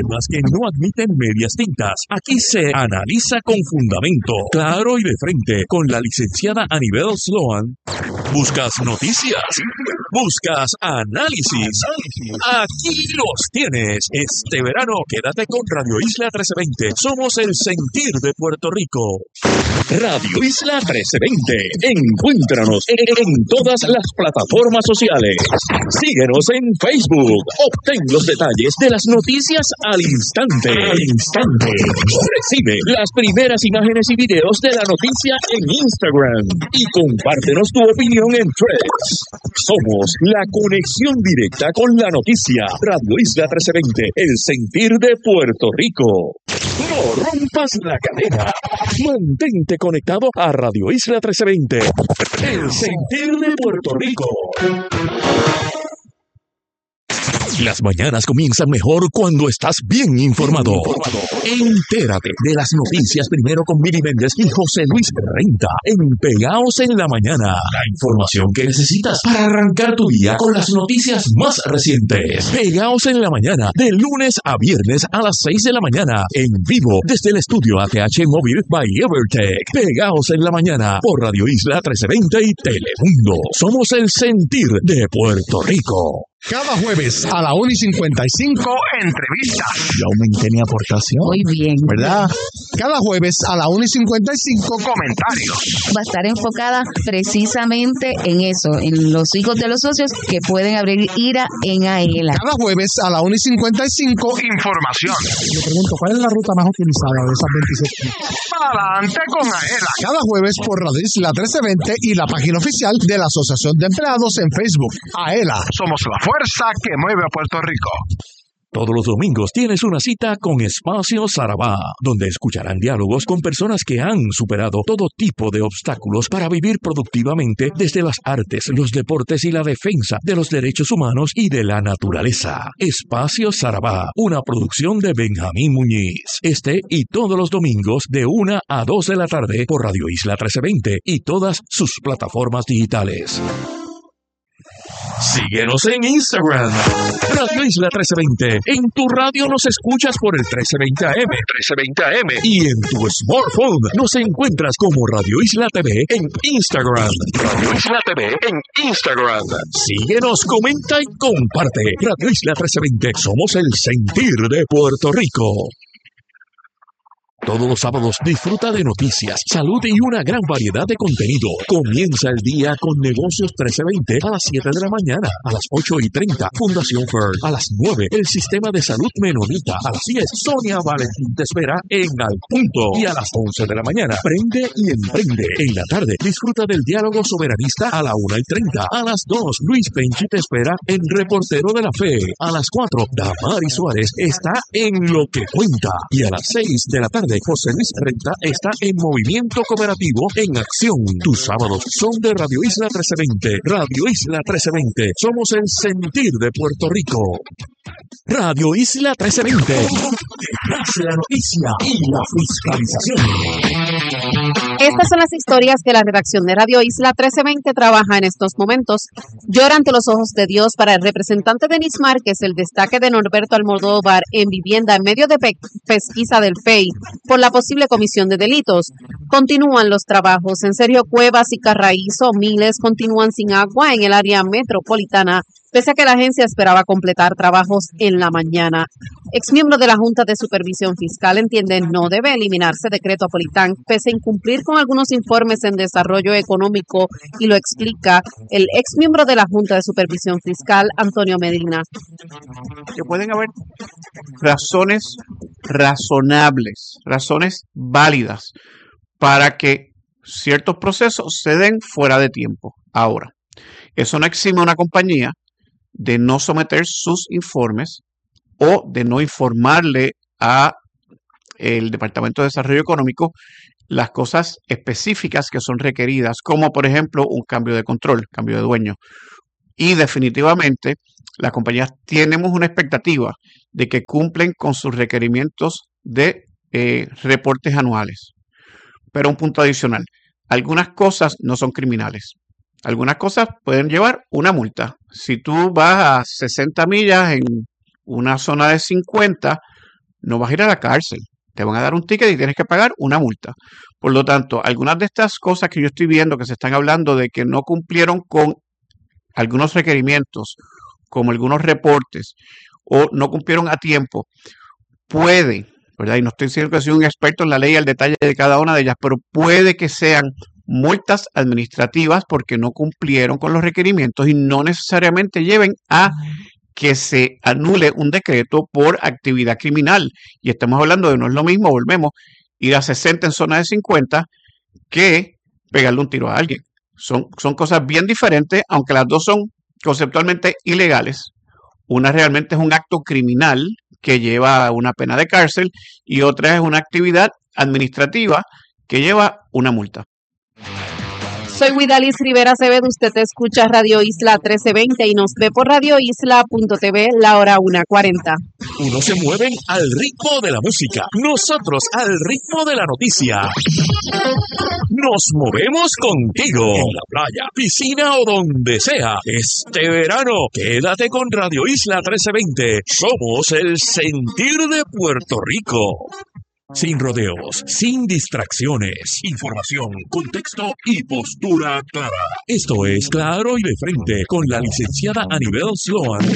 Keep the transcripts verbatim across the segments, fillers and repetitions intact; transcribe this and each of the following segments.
temas que no admiten medias tintas. Aquí se analiza con fundamento, claro y de frente, con la licenciada Anibel Sloan. ¿Buscas noticias? ¿Buscas análisis? Aquí los tienes. Este verano quédate con Radio Isla trece veinte. Somos el sentir de Puerto Rico. Radio Isla trece veinte. Encuéntranos en todas las plataformas sociales. Síguenos en Facebook. Obtén los detalles de las noticias al instante. Al instante. Recibe las primeras imágenes y videos de la noticia en Instagram. Y compártenos tu opinión en Threads. Somos la conexión directa con la noticia. Radio Isla trece veinte. El sentir de Puerto Rico. No rompas la cadena. Mantente conectado a Radio Isla trece veinte. El sentir de Puerto Rico. Las mañanas comienzan mejor cuando estás bien informado. Entérate de las noticias primero con Mili Méndez y José Luis Renta en Pegaos en la Mañana. La información que necesitas para arrancar tu día con las noticias más recientes. Pegaos en la Mañana, de lunes a viernes a las seis de la mañana. En vivo desde el estudio A T H Móvil by Evertech. Pegaos en la Mañana por Radio Isla trece veinte y Telemundo. Somos el sentir de Puerto Rico. Cada jueves a la una y cincuenta y cinco, entrevistas. Yo aumenté mi aportación. Muy bien. ¿Verdad? Cada jueves a la una y cincuenta y cinco, comentarios. Va a estar enfocada precisamente en eso, en los hijos de los socios que pueden abrir IRA en AELA. Cada jueves a la una y cincuenta y cinco, información. Le pregunto, ¿cuál es la ruta más utilizada de esas veintiséis? Adelante con AELA. Cada jueves por Radio Isla trece veinte y la página oficial de la Asociación de Empleados en Facebook. AELA. Somos la fuerza que mueve a Puerto Rico. Todos los domingos tienes una cita con Espacio Sarabá, donde escucharán diálogos con personas que han superado todo tipo de obstáculos para vivir productivamente desde las artes, los deportes y la defensa de los derechos humanos y de la naturaleza. Espacio Sarabá, una producción de Benjamín Muñiz. Este y todos los domingos de una a dos de la tarde por Radio Isla trece veinte y todas sus plataformas digitales. Síguenos en Instagram, Radio Isla trece veinte. En tu radio nos escuchas por el trece veinte A M, trece veinte A M. Y en tu smartphone nos encuentras como Radio Isla T V en Instagram. Radio Isla T V en Instagram. Síguenos, comenta y comparte. Radio Isla trece veinte. Somos el sentir de Puerto Rico. Todos los sábados disfruta de noticias, salud y una gran variedad de contenido. Comienza el día con Negocios trece veinte a las siete de la mañana. A las ocho y treinta, Fundación Fern. A las nueve, el Sistema de Salud Menonita. A las diez, Sonia Valentín te espera en Al Punto. Y a las once de la mañana, Prende y Emprende. En la tarde, disfruta del diálogo soberanista a la una y treinta. A las dos, Luis Penchi te espera en Reportero de la Fe. A las cuatro, Damari Suárez está en Lo que Cuenta. Y a las seis de la tarde, José Luis Renta está en Movimiento Cooperativo en Acción. Tus sábados son de Radio Isla trece veinte. Radio Isla trece veinte. Somos el sentir de Puerto Rico. Radio Isla trece veinte. Detrás de la noticia y la fiscalización. Estas son las historias que la redacción de Radio Isla trece veinte trabaja en estos momentos. Llora ante los ojos de Dios para el representante Denis Márquez el destaque de Norberto Almodóvar en vivienda en medio de pe- pesquisa del F E I por la posible comisión de delitos. Continúan los trabajos en Sergio Cuevas y Carraízo. Miles continúan sin agua en el área metropolitana, pese a que la agencia esperaba completar trabajos en la mañana. Exmiembro de la Junta de Supervisión Fiscal entiende no debe eliminarse decreto Apolitán, pese a incumplir con algunos informes en desarrollo económico, y lo explica el exmiembro de la Junta de Supervisión Fiscal, Antonio Medina. Que pueden haber razones razonables, razones válidas para que ciertos procesos se den fuera de tiempo. Ahora, eso no exime a una compañía de no someter sus informes o de no informarle a el Departamento de Desarrollo Económico las cosas específicas que son requeridas, como por ejemplo un cambio de control, cambio de dueño. Y definitivamente las compañías tenemos una expectativa de que cumplen con sus requerimientos de eh, reportes anuales. Pero un punto adicional, algunas cosas no son criminales. Algunas cosas pueden llevar una multa. Si tú vas a sesenta millas en una zona de cincuenta, no vas a ir a la cárcel. Te van a dar un ticket y tienes que pagar una multa. Por lo tanto, algunas de estas cosas que yo estoy viendo que se están hablando de que no cumplieron con algunos requerimientos, como algunos reportes, o no cumplieron a tiempo, puede, ¿verdad? Y no estoy diciendo que soy un experto en la ley al detalle de cada una de ellas, pero puede que sean multas administrativas porque no cumplieron con los requerimientos y no necesariamente lleven a que se anule un decreto por actividad criminal. Y estamos hablando de no es lo mismo, volvemos, ir a sesenta en zona de cincuenta que pegarle un tiro a alguien. Son, son cosas bien diferentes, aunque las dos son conceptualmente ilegales. Una realmente es un acto criminal que lleva una pena de cárcel y otra es una actividad administrativa que lleva una multa. Soy Widalis Rivera Acevedo, usted te escucha Radio Isla trece veinte y nos ve por radio isla punto t v, la hora una cuarenta. Unos se mueven al ritmo de la música, nosotros al ritmo de la noticia. Nos movemos contigo en la playa, piscina o donde sea. Este verano, quédate con Radio Isla trece veinte. Somos el sentir de Puerto Rico. Sin rodeos, sin distracciones, información, contexto y postura clara. Esto es Claro y de Frente con la licenciada Anibel Sloan.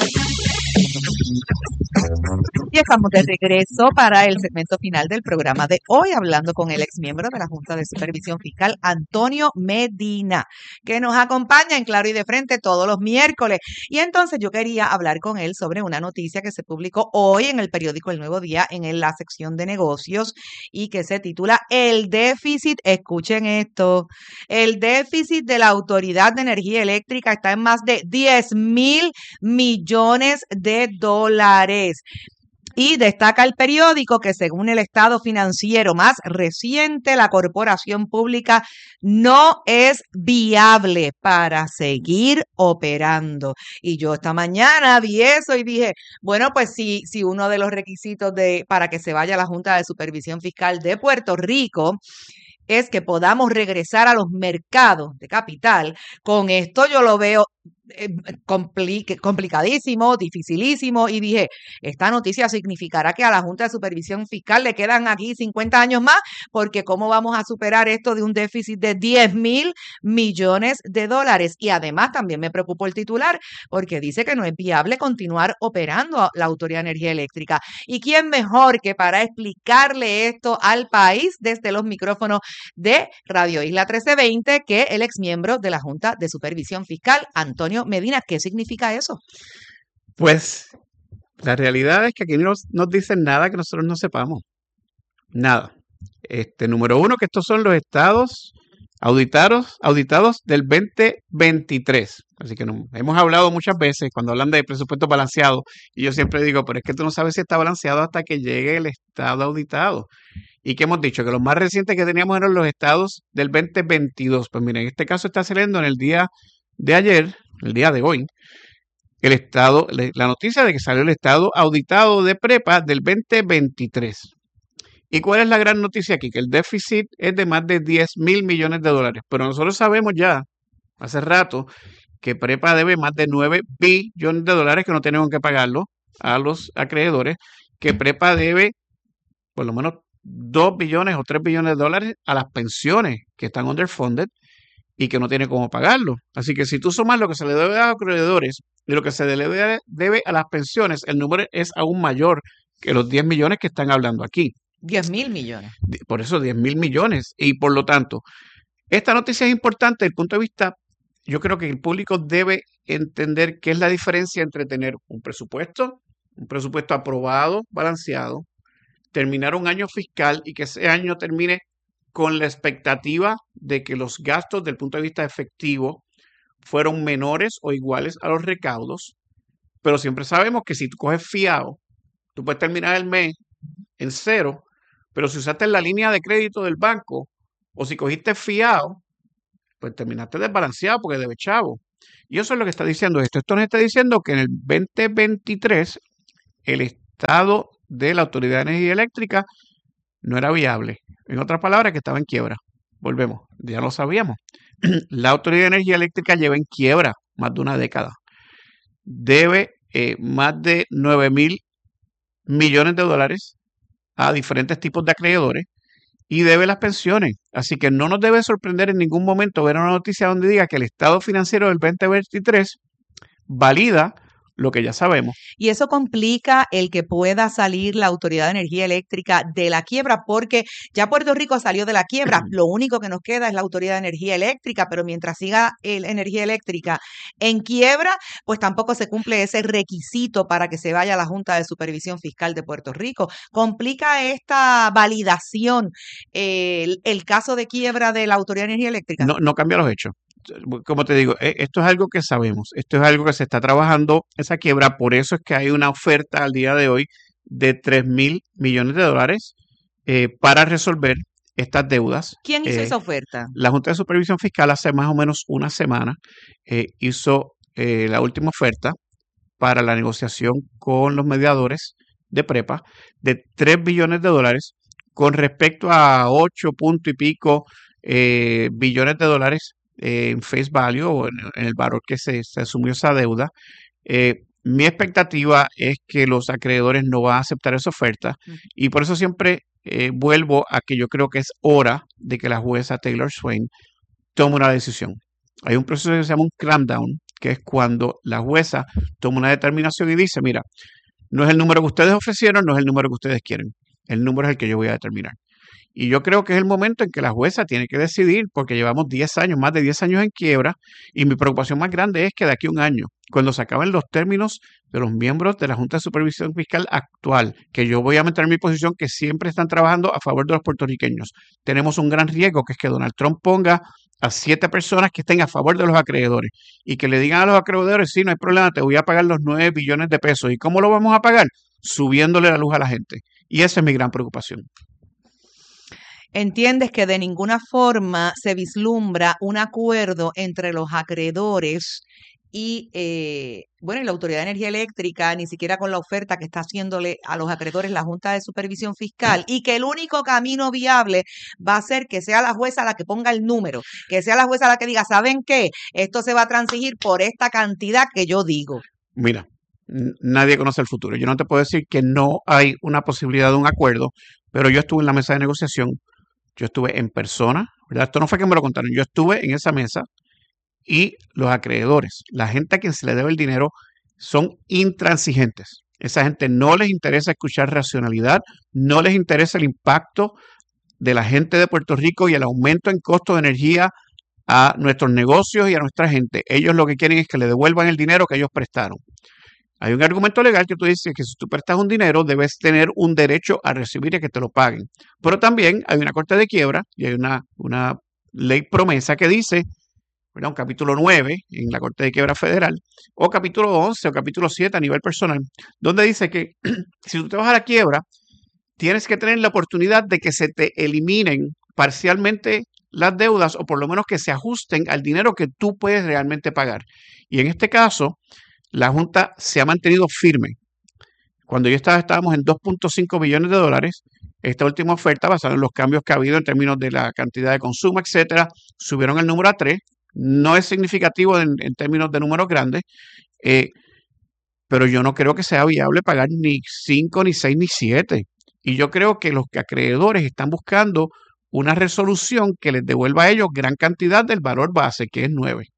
Y estamos de regreso para el segmento final del programa de hoy, hablando con el exmiembro de la Junta de Supervisión Fiscal, Antonio Medina, que nos acompaña en Claro y de Frente todos los miércoles. Y entonces yo quería hablar con él sobre una noticia que se publicó hoy en el periódico El Nuevo Día, en la sección de negocios, y que se titula El déficit, escuchen esto, el déficit de la Autoridad de Energía Eléctrica está en más de diez mil millones de dólares. Y destaca el periódico que según el estado financiero más reciente, la corporación pública no es viable para seguir operando. Y yo esta mañana vi eso y dije, bueno, pues si, si uno de los requisitos de para que se vaya a la Junta de Supervisión Fiscal de Puerto Rico es que podamos regresar a los mercados de capital, con esto yo lo veo eh, compli- complicadísimo, dificilísimo, y dije, esta noticia significará que a la Junta de Supervisión Fiscal le quedan aquí cincuenta años más, porque ¿cómo vamos a superar esto de un déficit de diez mil millones de dólares? Y además también me preocupó el titular, porque dice que no es viable continuar operando la Autoridad de Energía Eléctrica. ¿Y quién mejor que para explicarle esto al país desde los micrófonos de Radio Isla trece veinte que el exmiembro de la Junta de Supervisión Fiscal, Antonio Medina? ¿Qué significa eso? Pues la realidad es que aquí no nos, nos dicen nada que nosotros no sepamos. Nada. Este, número uno, que estos son los estados auditados, auditados del veinte veintitrés. Así que no, hemos hablado muchas veces cuando hablan de presupuesto balanceado, y yo siempre digo, pero es que tú no sabes si está balanceado hasta que llegue el estado auditado. ¿Y qué hemos dicho? Que los más recientes que teníamos eran los estados del veinte veintidós. Pues miren, en este caso está saliendo en el día de ayer, el día de hoy, el estado, la noticia de que salió el estado auditado de prepa del veinte veintitrés. ¿Y cuál es la gran noticia aquí? Que el déficit es de más de diez mil millones de dólares. Pero nosotros sabemos ya, hace rato, que prepa debe más de nueve billones de dólares que no tenemos que pagarlo a los acreedores, que prepa debe por lo menos dos billones o tres billones de dólares a las pensiones que están underfunded y que no tiene cómo pagarlo. Así que si tú sumas lo que se le debe a los acreedores y lo que se le debe, debe a las pensiones, el número es aún mayor que los diez millones que están hablando aquí. diez mil millones. Por eso diez mil millones. Y por lo tanto, esta noticia es importante desde el punto de vista, yo creo que el público debe entender qué es la diferencia entre tener un presupuesto, un presupuesto aprobado, balanceado, terminar un año fiscal y que ese año termine con la expectativa de que los gastos del punto de vista efectivo fueron menores o iguales a los recaudos, pero siempre sabemos que si tú coges fiado, tú puedes terminar el mes en cero, pero si usaste la línea de crédito del banco o si cogiste fiado, pues terminaste desbalanceado porque debe chavo. Y eso es lo que está diciendo esto. Esto nos está diciendo que en el veinte veintitrés el estado de la Autoridad de Energía Eléctrica no era viable. En otras palabras, que estaba en quiebra. Volvemos, ya lo sabíamos. La Autoridad de Energía Eléctrica lleva en quiebra más de una década. Debe eh, más de nueve mil millones de dólares a diferentes tipos de acreedores y debe las pensiones. Así que no nos debe sorprender en ningún momento ver una noticia donde diga que el estado financiero del veinte veintitrés valida lo que ya sabemos. Y eso complica el que pueda salir la Autoridad de Energía Eléctrica de la quiebra, porque ya Puerto Rico salió de la quiebra. Lo único que nos queda es la Autoridad de Energía Eléctrica, pero mientras siga la energía eléctrica en quiebra, pues tampoco se cumple ese requisito para que se vaya a la Junta de Supervisión Fiscal de Puerto Rico. Complica esta validación eh, el, el caso de quiebra de la Autoridad de Energía Eléctrica. No, no cambia los hechos. Como te digo, esto es algo que sabemos, esto es algo que se está trabajando, esa quiebra, por eso es que hay una oferta al día de hoy de tres mil millones de dólares eh, para resolver estas deudas. ¿Quién hizo eh, esa oferta? La Junta de Supervisión Fiscal hace más o menos una semana eh, hizo eh, la última oferta para la negociación con los mediadores de prepa de tres billones de dólares con respecto a ocho punto y pico eh, billones de dólares Eh, en face value o en, en el valor que se, se asumió esa deuda. Eh, mi expectativa es que los acreedores no van a aceptar esa oferta uh-huh. y por eso siempre eh, vuelvo a que yo creo que es hora de que la jueza Taylor Swain tome una decisión. Hay un proceso que se llama un clampdown, que es cuando la jueza toma una determinación y dice, mira, no es el número que ustedes ofrecieron, no es el número que ustedes quieren, el número es el que yo voy a determinar. Y yo creo que es el momento en que la jueza tiene que decidir, porque llevamos diez años, más de diez años en quiebra, y mi preocupación más grande es que de aquí a un año, cuando se acaben los términos de los miembros de la Junta de Supervisión Fiscal actual, que yo voy a mantener mi posición, que siempre están trabajando a favor de los puertorriqueños, tenemos un gran riesgo, que es que Donald Trump ponga a siete personas que estén a favor de los acreedores y que le digan a los acreedores, sí, no hay problema, te voy a pagar los nueve billones de pesos. ¿Y cómo lo vamos a pagar? Subiéndole la luz a la gente. Y esa es mi gran preocupación. ¿Entiendes que de ninguna forma se vislumbra un acuerdo entre los acreedores y, eh, bueno, y la Autoridad de Energía Eléctrica, ni siquiera con la oferta que está haciéndole a los acreedores la Junta de Supervisión Fiscal, y que el único camino viable va a ser que sea la jueza la que ponga el número, que sea la jueza la que diga, ¿saben qué? Esto se va a transigir por esta cantidad que yo digo? Mira, nadie conoce el futuro. Yo no te puedo decir que no hay una posibilidad de un acuerdo, pero yo estuve en la mesa de negociación. Yo estuve en persona, ¿verdad? Esto no fue que me lo contaron, yo estuve en esa mesa y los acreedores, la gente a quien se le debe el dinero, son intransigentes. Esa gente no les interesa escuchar racionalidad, no les interesa el impacto de la gente de Puerto Rico y el aumento en costo de energía a nuestros negocios y a nuestra gente. Ellos lo que quieren es que le devuelvan el dinero que ellos prestaron. Hay un argumento legal que tú dices que si tú prestas un dinero debes tener un derecho a recibir y que te lo paguen. Pero también hay una corte de quiebra y hay una, una ley promesa que dice, ¿verdad? Un capítulo nueve en la Corte de Quiebra Federal o capítulo once o capítulo siete a nivel personal, donde dice que si tú te vas a la quiebra tienes que tener la oportunidad de que se te eliminen parcialmente las deudas o por lo menos que se ajusten al dinero que tú puedes realmente pagar. Y en este caso, la Junta se ha mantenido firme. Cuando yo estaba, estábamos en dos punto cinco billones de dólares. Esta última oferta, basada en los cambios que ha habido en términos de la cantidad de consumo, etcétera, subieron el número a tres. No es significativo en, en términos de números grandes, eh, pero yo no creo que sea viable pagar ni cinco, ni seis, ni siete. Y yo creo que los acreedores están buscando una resolución que les devuelva a ellos gran cantidad del valor base, que es nueve.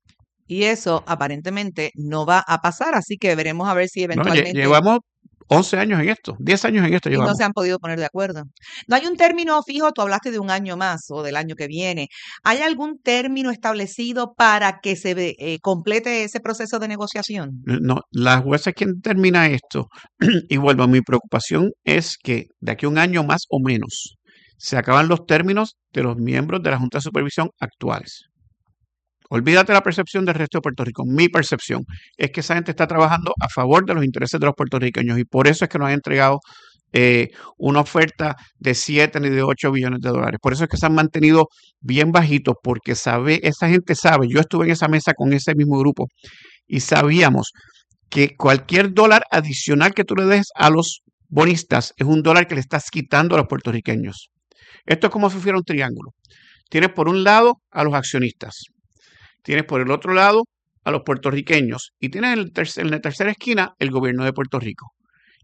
Y eso aparentemente no va a pasar, así que veremos a ver si eventualmente... No, llevamos once años en esto, diez años en esto llevamos. Y no se han podido poner de acuerdo. No hay un término fijo, tú hablaste de un año más o del año que viene. ¿Hay algún término establecido para que se eh, complete ese proceso de negociación? No, la jueza es quien termina esto. Y vuelvo, mi preocupación es que de aquí a un año más o menos se acaban los términos de los miembros de la Junta de Supervisión actuales. Olvídate la percepción del resto de Puerto Rico. Mi percepción es que esa gente está trabajando a favor de los intereses de los puertorriqueños y por eso es que nos han entregado eh, una oferta de siete ni de ocho billones de dólares. Por eso es que se han mantenido bien bajitos porque sabe, esa gente sabe, yo estuve en esa mesa con ese mismo grupo y sabíamos que cualquier dólar adicional que tú le des a los bonistas es un dólar que le estás quitando a los puertorriqueños. Esto es como si fuera un triángulo. Tienes por un lado a los accionistas. Tienes por el otro lado a los puertorriqueños y tienes en, el tercer, en la tercera esquina el gobierno de Puerto Rico.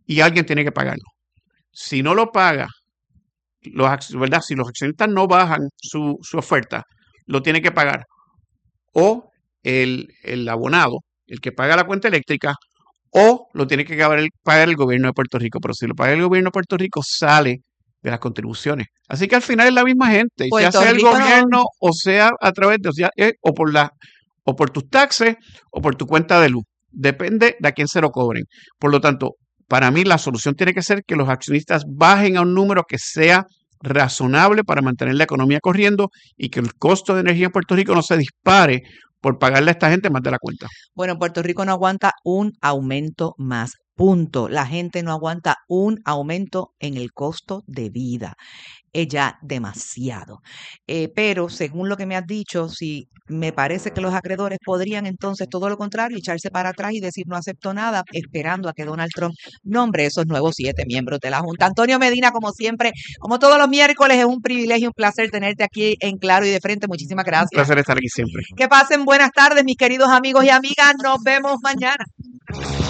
y alguien tiene que pagarlo. Si no lo paga, los, ¿verdad? Si los accionistas no bajan su, su oferta, lo tiene que pagar o el, el abonado, el que paga la cuenta eléctrica, o lo tiene que pagar el, pagar el gobierno de Puerto Rico. Pero si lo paga el gobierno de Puerto Rico, sale de las contribuciones. Así que al final es la misma gente, ya sea el gobierno o sea a través de, o, sea, eh, o por la, o por tus taxes o por tu cuenta de luz. Depende de a quién se lo cobren. Por lo tanto, para mí la solución tiene que ser que los accionistas bajen a un número que sea razonable para mantener la economía corriendo y que el costo de energía en Puerto Rico no se dispare por pagarle a esta gente más de la cuenta. Bueno, Puerto Rico no aguanta un aumento más. Punto. La gente no aguanta un aumento en el costo de vida. Es ya demasiado. Eh, pero según lo que me has dicho, si me parece que los acreedores podrían entonces todo lo contrario, echarse para atrás y decir no acepto nada, esperando a que Donald Trump nombre esos nuevos siete miembros de la Junta. Antonio Medina, como siempre, como todos los miércoles, es un privilegio, un placer tenerte aquí en Claro y de Frente. Muchísimas gracias. Un placer estar aquí siempre. Que pasen buenas tardes, mis queridos amigos y amigas. Nos vemos mañana.